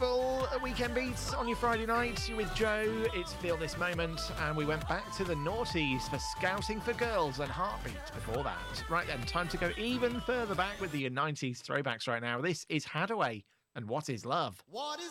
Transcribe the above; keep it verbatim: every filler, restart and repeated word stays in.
incredible weekend beats on your Friday night. You're with Joe. It's Feel This Moment, and we went back to the noughties for Scouting for Girls and Heartbeat before that. Right then, time to go even further back with the nineties throwbacks right now. This is Hadaway and What Is Love? What is